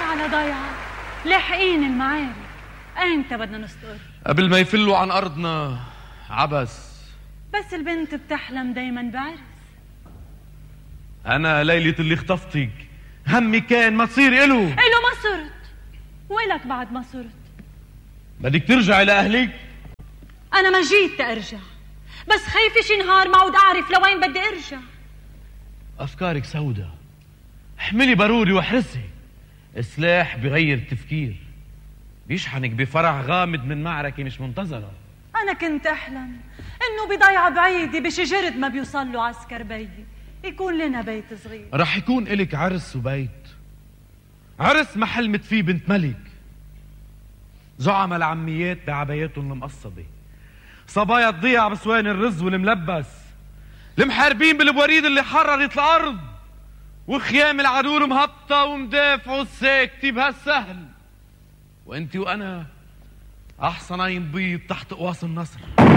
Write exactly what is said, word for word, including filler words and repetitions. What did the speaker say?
على ضيعة، لاحقين المعارك، ايمتى بدنا نستقر؟ قبل ما يفلوا عن أرضنا عبس. بس البنت بتحلم دايما بعرس. أنا ليلة اللي خطفتك همي كان ما تصير إله إله ما صرت، وإلك بعد ما صرت. بدك ترجعي لأهلك؟ أنا ما جيت تأرجع، بس خايفة شي نهار ما عود أعرف لوين بدي أرجع. أفكارك سودة، احملي بارودي واحرسي. السلاح بغير التفكير، بيشحنك بفرح غامض من معركة مش منتظرة. أنا كنت أحلم إنه بضيعة بعيدة بشي جرد ما بيوصل له عسكر بيي يكون لنا بيت صغير. رح يكون إلك عرس وبيت، عرس ما حلمت فيه بنت ملك. زعماء العميات بعباياتهم المقصبة، صبايا تضيع بسوان الرز والملبس، المحاربين بالبوريد اللي حررت الأرض، وخيام العدو المهبطة ومدافع والساكتة بهالسهل. وانتي وأنا أحصنين بيض تحت قواس النصر.